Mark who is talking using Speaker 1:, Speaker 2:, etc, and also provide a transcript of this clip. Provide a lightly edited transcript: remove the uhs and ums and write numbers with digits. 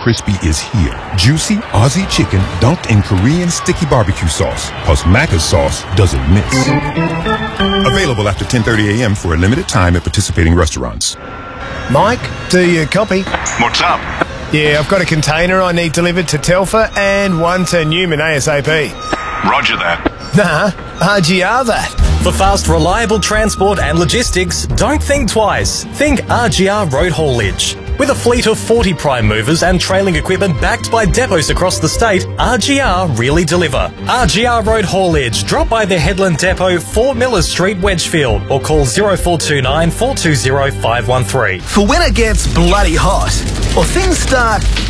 Speaker 1: Crispy is here. Juicy Aussie chicken dunked in Korean sticky barbecue sauce. Plus Macca's sauce doesn't miss. Available after 10:30 a.m. for a limited time at participating restaurants.
Speaker 2: Mike, do you copy?
Speaker 3: What's up?
Speaker 2: Yeah, I've got a container I need delivered to Telfer and one to Newman ASAP.
Speaker 3: Roger that.
Speaker 2: Nah, RGR that.
Speaker 4: For fast, reliable transport and logistics, don't think twice. Think RGR Road Haulage. With a fleet of 40 prime movers and trailing equipment backed by depots across the state, RGR really deliver. RGR Road Haulage. Drop by the Headland Depot, 4 Millers Street, Wedgefield, or call 0429 420 513.
Speaker 5: For when it gets bloody hot, or things start